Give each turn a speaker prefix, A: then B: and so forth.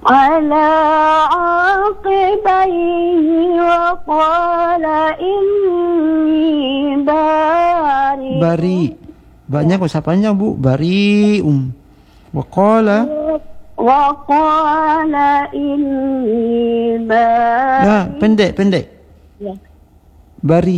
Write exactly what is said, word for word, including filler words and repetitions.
A: على عقبيه وقال إني بارئ.
B: Bari. Banyak usah panjang, Bu. Bari'um. Waqala.
A: Waqala inni bari.
B: Nah, pendek, pendek.
A: Ya.
B: Bari.